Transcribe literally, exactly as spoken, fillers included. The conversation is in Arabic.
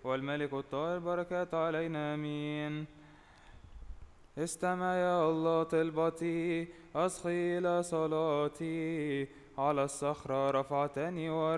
والملك الطاهر بركات علينا آمين. استمع يا الله طلبتي، أصغي إلى صلاتي، على الصخرة رفعتني